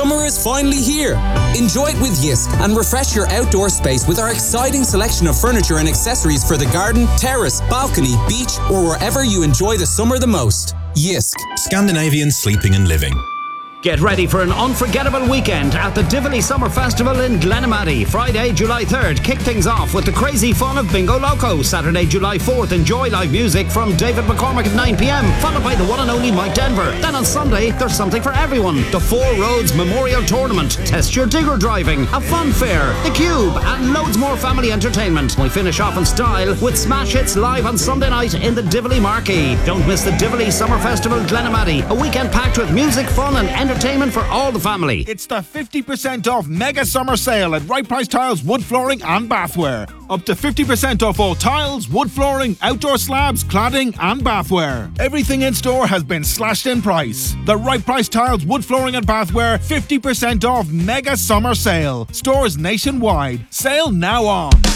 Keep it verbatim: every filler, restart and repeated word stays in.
Summer is finally here. Enjoy it with Yisk and refresh your outdoor space with our exciting selection of furniture and accessories for the garden, terrace, balcony, beach, or wherever you enjoy the summer the most. Yisk. Scandinavian sleeping and living. Get ready for an unforgettable weekend at the Tivoli Summer Festival in Glenamaddy. Friday, July third, kick things off with the crazy fun of Bingo Loco. Saturday, July fourth, enjoy live music from David McCormick at nine p.m, followed by the one and only Mike Denver. Then on Sunday, there's something for everyone. The Four Roads Memorial Tournament, test your digger driving, a fun fair, the Cube, and loads more family entertainment. We finish off in style with Smash Hits live on Sunday night in the Tivoli Marquee. Don't miss the Tivoli Summer Festival Glenamaddy, a weekend packed with music, fun and entertainment. Entertainment for all the family. It's the fifty percent off mega summer sale at Right Price Tiles, wood flooring and bathware. Up to fifty percent off all tiles, wood flooring, outdoor slabs, cladding and bathware. Everything in store has been slashed in price. The Right Price Tiles, wood flooring and bathware fifty percent off mega summer sale. Stores nationwide. Sale now on.